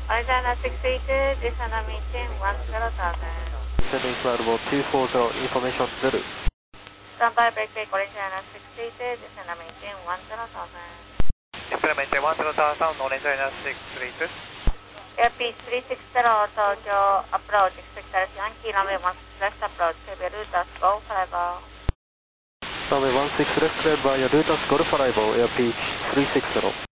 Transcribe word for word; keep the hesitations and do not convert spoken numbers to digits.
Arizona six eight two, descend on maintain one zero thousand. Descending flight level two four zero, information zero. Standby break break, Arizona six eight two, descend on maintain one zero thousand. Descend on maintain one zero thousand, Arizona six eight two. Airspeed three six zero, Tokyo approach, expect Yankee runway one six left approach, heavy Rutas, go arrival. Runway one six left cleared via Rutas Golf Arrival, airspeed three six zero.